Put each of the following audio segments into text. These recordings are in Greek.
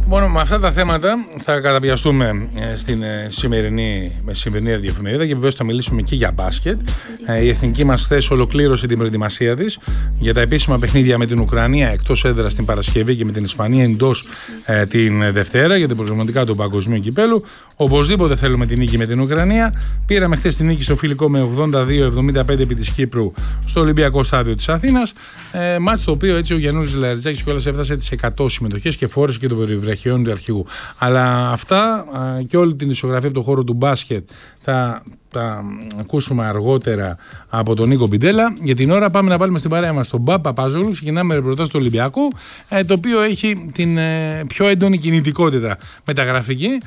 Λοιπόν, με αυτά τα θέματα θα καταπιαστούμε στην σημερινή ραδιοεφημερίδα και βεβαίως θα μιλήσουμε και για μπάσκετ. Η εθνική μας θέση ολοκλήρωσε την προετοιμασία της για τα επίσημα παιχνίδια με την Ουκρανία εκτός έδρας την Παρασκευή και με την Ισπανία εντός την Δευτέρα για την προγραμματικά του παγκοσμίου κυπέλου. Οπωσδήποτε θέλουμε την νίκη με την Ουκρανία. Πήραμε χθες την νίκη στο φιλικό με 82-75 επί της Κύπρου στο Ολυμπιακό Στάδιο της Αθήνας. Μάτς το οποίο έτσι ο Γιαννούλης Λαριτζάκης κιόλας έφτασε τις 100 συμμετοχές και φόρεσε και το περιβραχιόν του αρχηγού. Αλλά αυτά και όλη την ισογραφή από το χώρο του μπάσκετ θα τα ακούσουμε αργότερα από τον Νίκο Μπιντέλα. Για την ώρα πάμε να βάλουμε στην παρέα μας τον Μπα Παπάζογλου. Ξεκινάμε με ρεπορτάζ του Ολυμπιακού, το οποίο έχει την πιο έντονη κινητικότητα μεταγραφική.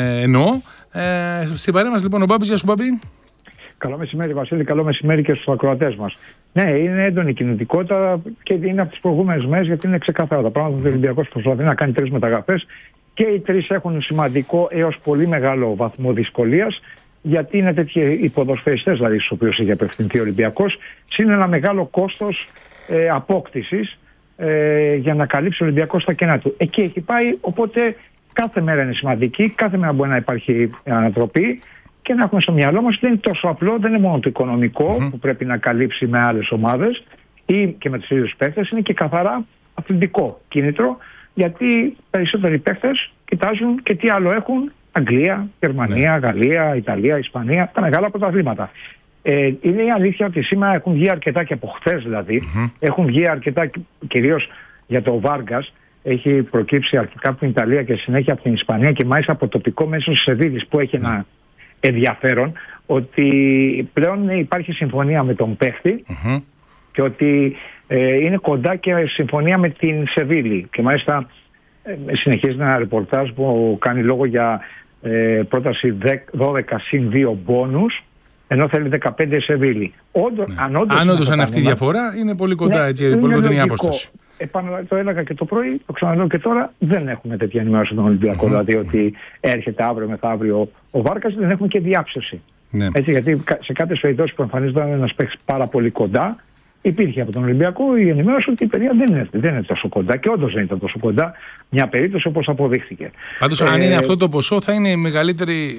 Στην παρέα μας λοιπόν ο Μπάμπης. Γεια σου Μπάμπη. Καλό μεσημέρι Βασίλη, καλό μεσημέρι και στους ακροατές μας. Ναι, είναι έντονη κινητικότητα και είναι από τις προηγούμενες μέρες, γιατί είναι ξεκάθαρα τα πράγματα. Ο Ολυμπιακός προσπαθεί να κάνει 3 μεταγραφές και οι 3 έχουν σημαντικό έως πολύ μεγάλο βαθμό δυσκολίας, γιατί είναι τέτοιοι οι ποδοσφαιριστές δηλαδή στους οποίους έχει απευθυνθεί ο Ολυμπιακός, συν ένα μεγάλο κόστος απόκτησης για να καλύψει ο Ολυμπιακός τα κενά του. Εκεί έχει πάει, οπότε κάθε μέρα είναι σημαντική, κάθε μέρα μπορεί να υπάρχει ανατροπή. Και να έχουμε στο μυαλό μας ότι δεν είναι τόσο απλό, δεν είναι μόνο το οικονομικό που πρέπει να καλύψει με άλλες ομάδες ή και με τους ίδιους παίκτες, είναι και καθαρά αθλητικό κίνητρο, γιατί περισσότεροι παίκτες κοιτάζουν και τι άλλο έχουν Αγγλία, Γερμανία, Γαλλία, Ιταλία, Ισπανία, τα μεγάλα πρωταθλήματα. Είναι η αλήθεια ότι σήμερα έχουν βγει αρκετά και από χθες δηλαδή, έχουν βγει αρκετά κυρίως για το Βάργκας. Έχει προκύψει αρχικά από την Ιταλία και συνέχεια από την Ισπανία και μάλιστα από τοπικό μέσο Σεβίλης που έχει ένα ενδιαφέρον, ότι πλέον υπάρχει συμφωνία με τον παίχτη και ότι είναι κοντά και συμφωνία με την Σεβίλη. Και μάλιστα συνεχίζει ένα ρεπορτάζ που κάνει λόγο για πρόταση 12+2 μπόνους, ενώ θέλει 15 Σεβίλη. Αν όντως είναι αυτή η διαφορά, είναι πολύ κοντά, έτσι, είναι πολύ κοντινή απόσταση. Το έλεγα και το πρωί, το ξαναλέω και τώρα, δεν έχουμε τέτοια ενημέρωση στον Ολυμπιακό. Δηλαδή ότι έρχεται αύριο μεθαύριο ο Βάρκας, δεν έχουμε και διάψευση. Ναι. Έτσι, γιατί σε κάποιες περιπτώσεις που εμφανίζονταν ένας παίκτης πάρα πολύ κοντά, υπήρχε από τον Ολυμπιακό η ενημέρωση ότι η παιδιά δεν είναι τόσο κοντά. Και όντως δεν ήταν τόσο κοντά, μια περίπτωση όπως αποδείχθηκε. Πάντως, αν είναι αυτό το ποσό, θα είναι η μεγαλύτερη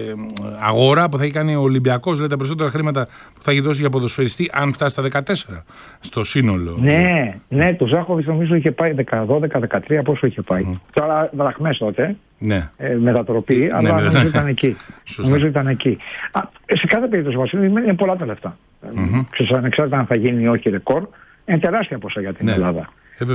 αγορά που θα έχει κάνει ο Ολυμπιακός, δηλαδή τα περισσότερα χρήματα που θα έχει δώσει για ποδοσφαιριστή, αν φτάσει στα 14 στο σύνολο. Ναι, το Ζάχοβιτς νομίζω είχε πάει 12-13, πόσο είχε πάει. Τώρα δραχμές τότε. Ναι. Μετατροπή, αλλά νομίζω ήταν εκεί. Νομίζω ήταν εκεί. Σε κάθε περίπτωση, Βασίλη, είναι πολλά τα λεφτά. Ανεξάρτητα αν θα γίνει ή όχι ρεκόρ, είναι τεράστια ποσά για την Ελλάδα.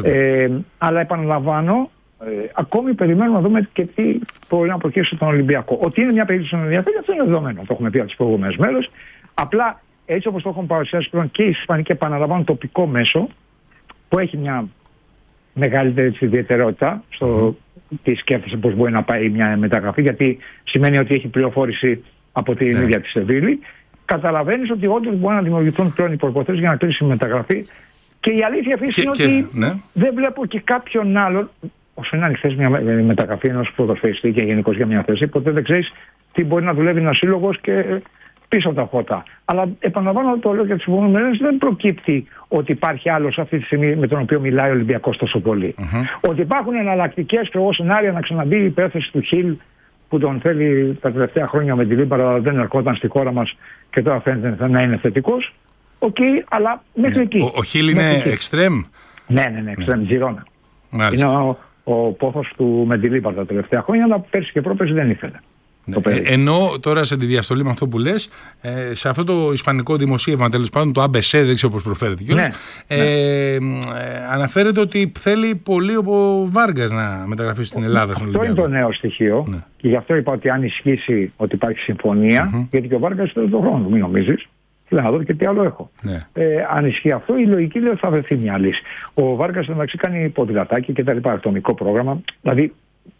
Αλλά επαναλαμβάνω, ακόμη περιμένουμε να δούμε και τι μπορεί να προκύψει τον Ολυμπιακό. Ότι είναι μια περίπτωση στον ενδιαφέρει, αυτό είναι δεδομένο. Το έχουμε πει από τις προηγούμενες μέρες. Απλά έτσι όπως το έχουν παρουσιάσει πλέον και οι Ισπανοί και επαναλαμβάνω τοπικό μέσο, που έχει μια μεγαλύτερη ιδιαιτερότητα στο τι σκέφτεσαι πώς μπορεί να πάει μια μεταγραφή, γιατί σημαίνει ότι έχει πληροφόρηση από την ίδια τη Σεβίλη. Καταλαβαίνεις ότι όντως μπορεί να δημιουργηθούν πλέον οι προϋποθέσεις για να κλείσει η μεταγραφή. Και η αλήθεια αυτή είναι ότι δεν βλέπω και κάποιον άλλον, όσο είναι ανοιχτές μια μεταγραφή ενός ποδοσφαιριστή και γενικώς για μια θέση, ποτέ δεν ξέρεις τι μπορεί να δουλεύει ένας σύλλογος και πίσω από τα φώτα. Αλλά επαναλαμβάνω, το λέω για τις επόμενες μέρες, δεν προκύπτει ότι υπάρχει άλλος αυτή τη στιγμή με τον οποίο μιλάει ο Ολυμπιακός τόσο πολύ. Ότι υπάρχουν εναλλακτικές σενάρια να ξαναμπεί η υπέρθεση του Χιλ, που τον θέλει τα τελευταία χρόνια με τη Λίμπαρα, δεν ερχόταν στη χώρα μας και τώρα φαίνεται να είναι θετικός. Αλλά μέχρι εκεί. Ο Χιλ είναι εξτρέμ. Ναι, εξτρέμ, Τζιρόνα. Είναι ο πόθος του με τη Λίμπαρα τα τελευταία χρόνια, αλλά πέρσι και πρόπερσι δεν ήθελε. Ενώ τώρα σε αντιδιαστολή με αυτό που λες, σε αυτό το ισπανικό δημοσίευμα, τέλος πάντων, το ABC, δεν ξέρω πώς προφέρεται κιόλας, αναφέρεται ότι θέλει πολύ ο Βάργκας να μεταγραφεί στην Ελλάδα. Αυτό είναι το νέο στοιχείο. Και γι' αυτό είπα ότι αν ισχύσει ότι υπάρχει συμφωνία, γιατί και ο Βάργκας θέλει τον χρόνο, μην νομίζεις. Θέλω να δω και τι άλλο έχω. Αν ισχύει αυτό, η λογική λέει ότι θα βρεθεί μια λύση. Ο Βάργκας εντάξει κάνει ποδηλατάκι και τα λοιπά, ατομικό πρόγραμμα. Δηλαδή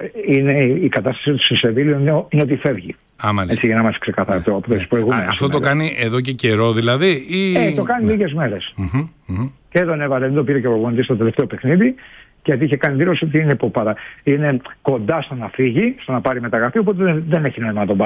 η κατάσταση του στη Σεβίλη είναι ότι φεύγει. Έτσι, για να είμαστε ξεκαθαροί από τις προηγούμενες. Αυτό το κάνει εδώ και καιρό δηλαδή? Το κάνει λίγες μέρες. Και τον έβαλε, δεν το πήρε και ο προπονητής στο τελευταίο παιχνίδι, γιατί είχε κάνει δήλωση ότι είναι κοντά στο να φύγει, στο να πάρει μεταγραφή, οπότε δεν έχει νόημα να τον πάρει.